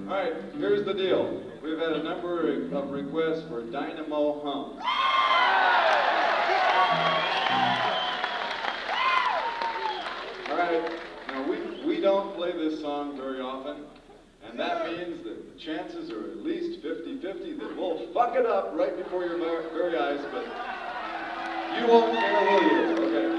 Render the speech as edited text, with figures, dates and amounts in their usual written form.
All right, here's the deal. We've had a number of requests for Dynamo Hum. All right, now we don't play this song very often, and that means that the chances are at least 50-50 that we'll fuck it up right before your very eyes, but you won't care, will you? Okay.